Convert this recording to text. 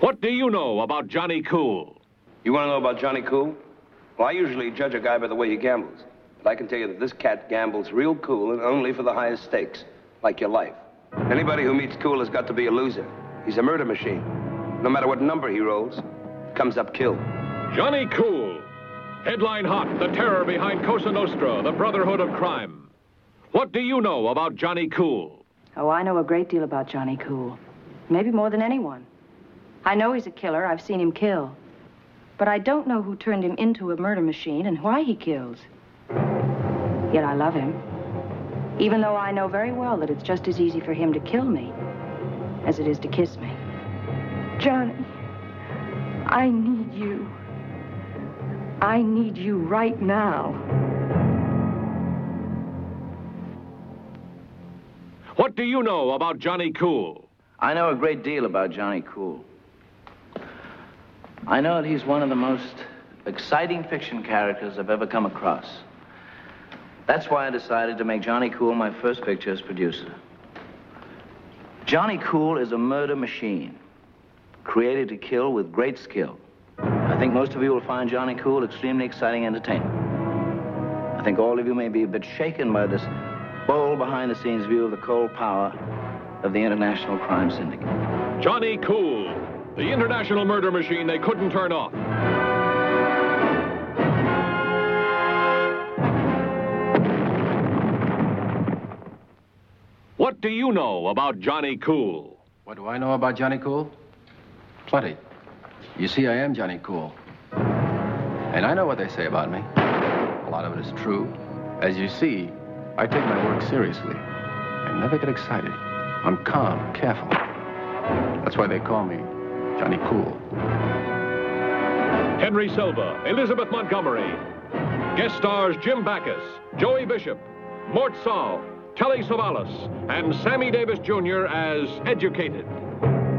What do you know about Johnny Cool? You want to know about Johnny Cool? Well, I usually judge a guy by the way he gambles. But I can tell you that this cat gambles real cool and only for the highest stakes, like your life. Anybody who meets Cool has got to be a loser. He's a murder machine. No matter what number he rolls, comes up killed. Johnny Cool. Headline hot, the terror behind Cosa Nostra, the Brotherhood of Crime. What do you know about Johnny Cool? Oh, I know a great deal about Johnny Cool. Maybe more than anyone. I know he's a killer. I've seen him kill. But I don't know who turned him into a murder machine and why he kills. Yet I love him. Even though I know very well that it's just as easy for him to kill me as it is to kiss me. Johnny, I need you. I need you right now. What do you know about Johnny Cool? I know a great deal about Johnny Cool. I know that he's one of the most exciting fiction characters I've ever come across. That's why I decided to make Johnny Cool my first picture as producer. Johnny Cool is a murder machine, created to kill with great skill. I think most of you will find Johnny Cool extremely exciting entertainment. I think all of you may be a bit shaken by this bold behind-the-scenes view of the cold power of the international crime syndicate. Johnny Cool, the international murder machine they couldn't turn off. What do you know about Johnny Cool? What do I know about Johnny Cool? Plenty. You see, I am Johnny Cool. And I know what they say about me. A lot of it is true. As you see, I take my work seriously. I never get excited. I'm calm, careful. That's why they call me Johnny Cool. Henry Silva, Elizabeth Montgomery. Guest stars Jim Backus, Joey Bishop, Mort Saul, Telly Savalas, and Sammy Davis Jr. as Educated.